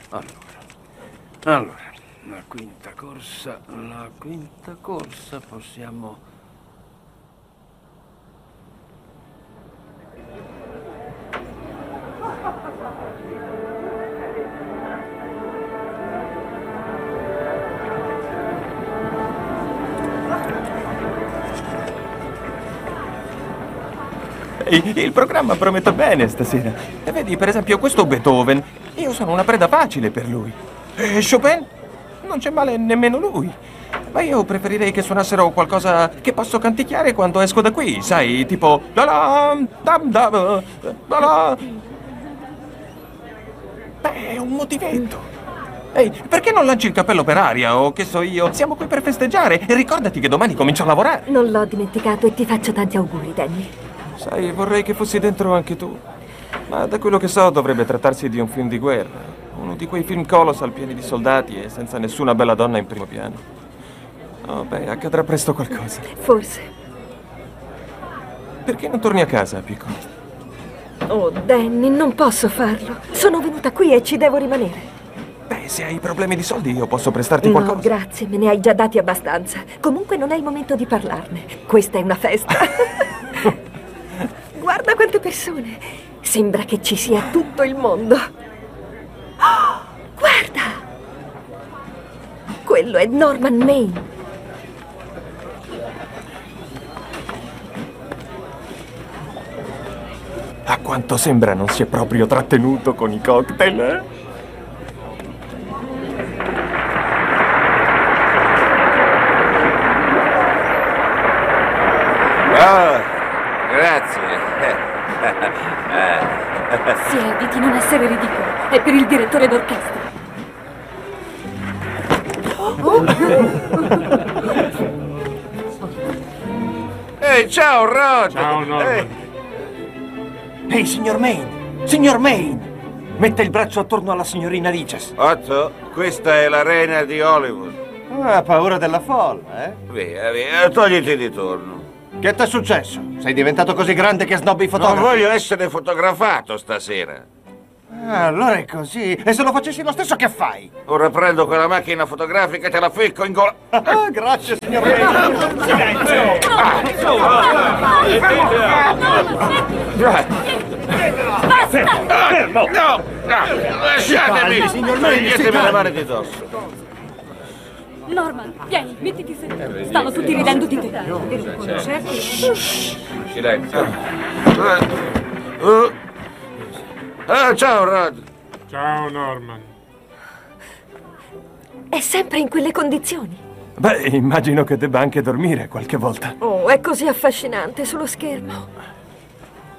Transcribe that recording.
Allora, la quinta corsa possiamo... Il programma promette bene stasera. E vedi, per esempio, questo Beethoven. Io sono una preda facile per lui. E Chopin? Non c'è male nemmeno lui. Ma io preferirei che suonassero qualcosa che posso canticchiare quando esco da qui, sai? Tipo... Beh, è un motivetto. Ehi, perché non lanci il cappello per aria o che so io? Siamo qui per festeggiare e ricordati che domani comincio a lavorare. Non l'ho dimenticato e ti faccio tanti auguri, Danny. Sai, vorrei che fossi dentro anche tu. Ma da quello che so dovrebbe trattarsi di un film di guerra. Uno di quei film colossal pieni di soldati e senza nessuna bella donna in primo piano. Oh, beh, accadrà presto qualcosa. Forse. Perché non torni a casa, piccolo? Oh, Danny, non posso farlo. Sono venuta qui e ci devo rimanere. Beh, se hai problemi di soldi io posso prestarti No, qualcosa. grazie, me ne hai già dati abbastanza. Comunque non è il momento di parlarne. Questa è una festa. Guarda quante persone. Sembra che ci sia tutto il mondo. Oh, guarda! Quello è Norman Maine. A quanto sembra non si è proprio trattenuto con i cocktail, eh? Oh, grazie. Siedi di non essere ridicolo. È per il direttore d'orchestra. Ehi, ciao, Rod! Ciao, Norman. Ehi, signor Maine! Signor Maine! Metta il braccio attorno alla signorina Lices. Otto, questa è la reina di Hollywood. Ha paura della folla, eh? Via, via, togliti di torno. Che t'è successo? Sei diventato così grande che snobbi i Non fotografi? voglio essere fotografato stasera. Ah, allora è così. E se lo facessi lo stesso, che fai? Ora prendo quella macchina fotografica e te la ficco in gola. Ah, grazie, signor Maine. Silenzio! Fermo! No! Lasciatemi! Calmi, signor Maine, si Toglietemi le calmi. mani di dosso. Norman, vieni, mettiti seduto. Stanno tutti ridendo di te. Silenzio. Ciao, Rod. Ciao, Norman. È sempre in quelle condizioni. Beh, immagino che debba anche dormire qualche volta. Oh, è così affascinante sullo schermo.